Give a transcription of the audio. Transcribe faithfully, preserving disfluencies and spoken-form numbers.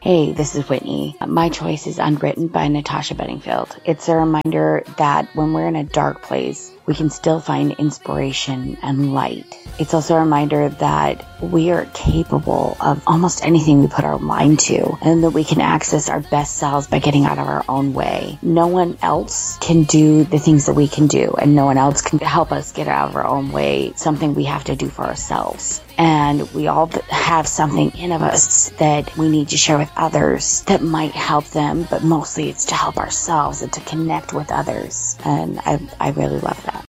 Hey, this is Whitney. My Choice is unwritten by Natasha Bedingfield. It's a reminder that when we're in a dark place, we can still find inspiration and light. It's also a reminder that we are capable of almost anything we put our mind to, and that we can access our best selves by getting out of our own way. No one else can do the things that we can do, and no one else can help us get out of our own way, something we have to do for ourselves. And we all have something in of us that we need to share with others that might help them, but mostly it's to help ourselves and to connect with others. And I, I really love that.